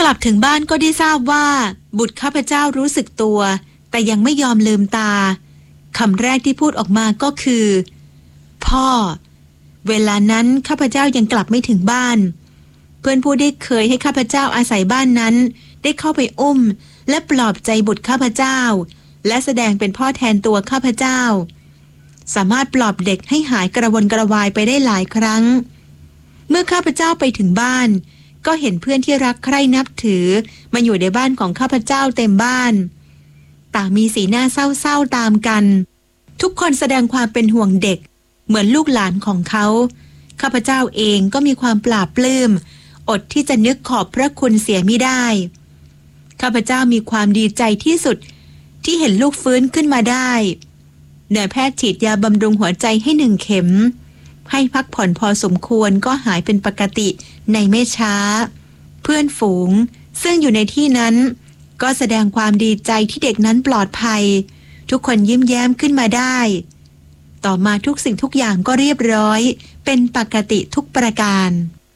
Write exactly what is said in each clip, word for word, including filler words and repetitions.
ลับถึงบ้านก็ได้ทราบว่าบุตรข้าพเจ้ารู้สึกตัวแต่ยังไม่ยอมลืมตาคำแรกที่พูดออกมาก็คือพ่อเวลานั้นข้าพเจ้ายังกลับไม่ถึงบ้านเพื่อนผู้ได้เคยให้ข้าพเจ้าอาศัยบ้านนั้นได้เข้าไปอุ้มและปลอบใจบุตรข้าพเจ้าและแสดงเป็นพ่อแทนตัวข้าพเจ้าสามารถปลอบเด็กให้หายกระวนกระวายไปได้หลายครั้งเมื่อข้าพเจ้าไปถึงบ้านก็เห็นเพื่อนที่รักใคร่นับถือมาอยู่ในบ้านของข้าพเจ้าเต็มบ้านต่างมีสีหน้าเศร้าๆตามกันทุกคนแสดงความเป็นห่วงเด็กเหมือนลูกหลานของเขาข้าพเจ้าเองก็มีความปลาบปลื้มอดที่จะนึกขอบพระคุณเสียมิได้ข้าพเจ้ามีความดีใจที่สุดที่เห็นลูกฟื้นขึ้นมาได้นายแพทย์ฉีดยาบำรุงหัวใจให้หนึ่งเข็มให้พักผ่อนพอสมควรก็หายเป็นปกติในไม่ช้าเพื่อนฝูงซึ่งอยู่ในที่นั้นก็แสดงความดีใจที่เด็กนั้นปลอดภัยทุกคนยิ้มแย้มขึ้นมาได้ต่อมาทุกสิ่งทุกอย่างก็เรียบร้อยเป็นปกติทุกประการ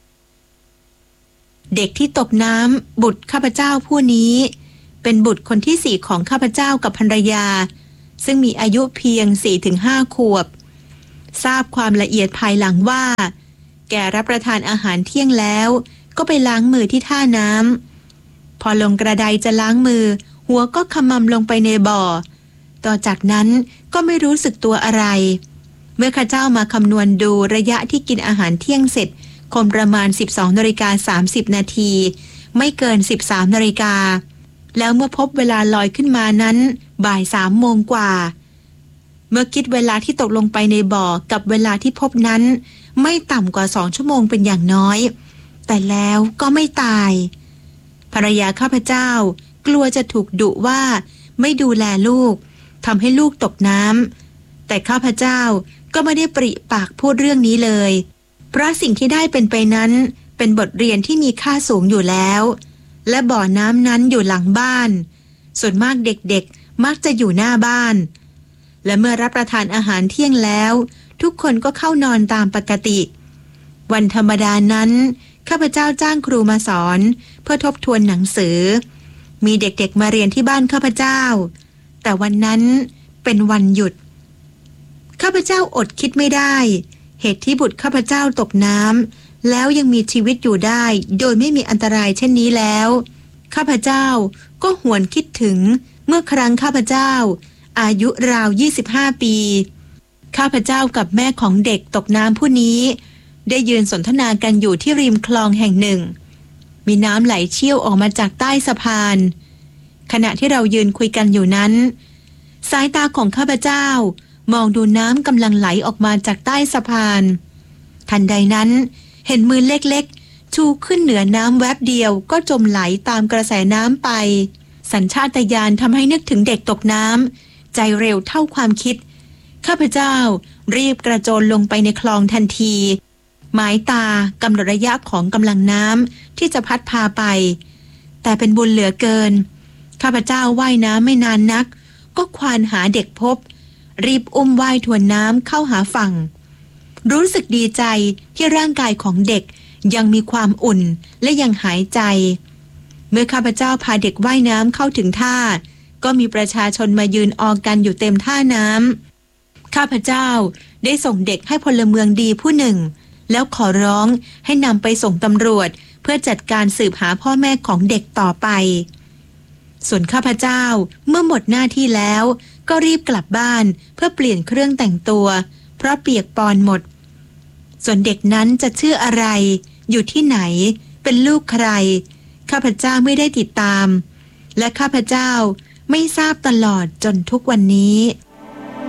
เด็กที่ตกน้ำบุตรข้าพเจ้าผู้นี้เป็นบุตรคนที่สี่ของข้าพเจ้ากับภรรยาซึ่งมีอายุเพียง สี่ถึงห้า ขวบทราบความละเอียดภายหลังว่าแกรับประทานอาหารเที่ยงแล้วก็ไปล้างมือที่ท่าน้ำพอลงกระไดจะล้างมือหัวก็ขมำลงไปในบ่อต่อจากนั้นก็ไม่รู้สึกตัวอะไรเมื่อข้าเจ้ามาคำนวณดูระยะที่กินอาหารเที่ยงเสร็จคงประมาณ สิบสองนาฬิกาสามสิบ นาทีไม่เกิน สิบสามนาฬิกาแล้วเมื่อพบเวลาลอยขึ้นมานั้นบ่ายสามโมงกว่าเมื่อคิดเวลาที่ตกลงไปในบ่อกับเวลาที่พบนั้นไม่ต่ำกว่าสองชั่วโมงเป็นอย่างน้อยแต่แล้วก็ไม่ตายภรรยาข้าพเจ้ากลัวจะถูกดุว่าไม่ดูแลลูกทำให้ลูกตกน้ำแต่ข้าพเจ้าก็ไม่ได้ปริปากพูดเรื่องนี้เลยเพราะสิ่งที่ได้เป็นไปนั้นเป็นบทเรียนที่มีค่าสูงอยู่แล้วและบ่อน้ำนั้นอยู่หลังบ้านส่วนมากเด็กๆมักจะอยู่หน้าบ้านและเมื่อรับประทานอาหารเที่ยงแล้วทุกคนก็เข้านอนตามปกติวันธรรมดานั้นข้าพเจ้าจ้างครูมาสอนเพื่อทบทวนหนังสือมีเด็กๆมาเรียนที่บ้านข้าพเจ้าแต่วันนั้นเป็นวันหยุดข้าพเจ้าอดคิดไม่ได้เหตุที่บุตรข้าพเจ้าตกน้ำแล้วยังมีชีวิตอยู่ได้โดยไม่มีอันตรายเช่นนี้แล้วข้าพเจ้าก็หวนคิดถึงเมื่อครั้งข้าพเจ้าอายุราวยี่สิบห้าปีข้าพเจ้ากับแม่ของเด็กตกน้ำผู้นี้ได้ยืนสนทนากันอยู่ที่ริมคลองแห่งหนึ่งมีน้ำไหลเชี่ยวออกมาจากใต้สะพานขณะที่เรายืนคุยกันอยู่นั้นสายตาของข้าพเจ้ามองดูน้ำกำลังไหลออกมาจากใต้สะพานทันใดนั้นเห็นมือเล็กๆชูขึ้นเหนือน้ำแวบเดียวก็จมไหลตามกระแสน้ำไปสัญชาตญาณทำให้นึกถึงเด็กตกน้ำใจเร็วเท่าความคิดข้าพเจ้ารีบกระโจนลงไปในคลองทันทีหมายตากำหนดระยะของกำลังน้ำที่จะพัดพาไปแต่เป็นบุญเหลือเกินข้าพเจ้าว่ายน้ำไม่นานนักก็ควานหาเด็กพบรีบอุ้มว่ายทวนน้ำเข้าหาฝั่งรู้สึกดีใจที่ร่างกายของเด็กยังมีความอุ่นและยังหายใจเมื่อข้าพเจ้าพาเด็กว่ายน้ำเข้าถึงท่าก็มีประชาชนมายืนออกันอยู่เต็มท่าน้ำข้าพเจ้าได้ส่งเด็กให้พลเมืองดีผู้หนึ่งแล้วขอร้องให้นำไปส่งตำรวจเพื่อจัดการสืบหาพ่อแม่ของเด็กต่อไปส่วนข้าพเจ้าเมื่อหมดหน้าที่แล้วก็รีบกลับบ้านเพื่อเปลี่ยนเครื่องแต่งตัวเพราะเปียกปอนหมดส่วนเด็กนั้นจะชื่ออะไรอยู่ที่ไหนเป็นลูกใครข้าพเจ้าไม่ได้ติดตามและข้าพเจ้าไม่ทราบตลอดจนทุกวันนี้